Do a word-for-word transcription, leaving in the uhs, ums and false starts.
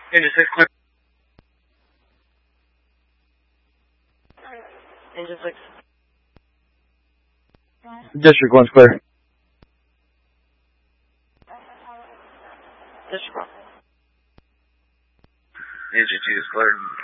Engine six clear. Engine six. District one's clear. District one. Engine two is clear.